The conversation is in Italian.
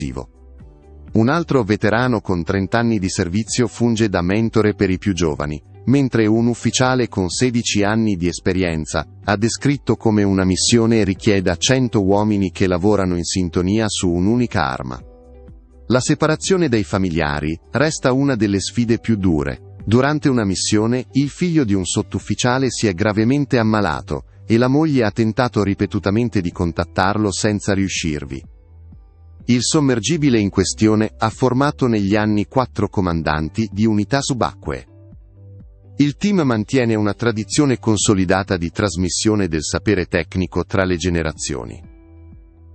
Un altro veterano con 30 anni di servizio funge da mentore per i più giovani, mentre un ufficiale con 16 anni di esperienza ha descritto come una missione richieda 100 uomini che lavorano in sintonia su un'unica arma. La separazione dai familiari resta una delle sfide più dure. Durante una missione, il figlio di un sottufficiale si è gravemente ammalato e la moglie ha tentato ripetutamente di contattarlo senza riuscirvi. Il sommergibile in questione ha formato negli anni 4 comandanti di unità subacquee. Il team mantiene una tradizione consolidata di trasmissione del sapere tecnico tra le generazioni.